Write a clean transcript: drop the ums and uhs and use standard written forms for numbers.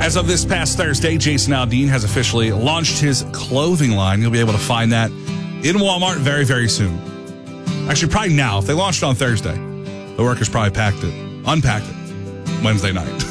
As of this past Thursday, Jason Aldean has officially launched his clothing line. You'll be able to find that in Walmart very, very soon. Actually, probably now. If they launched on Thursday, the workers probably unpacked it Wednesday night.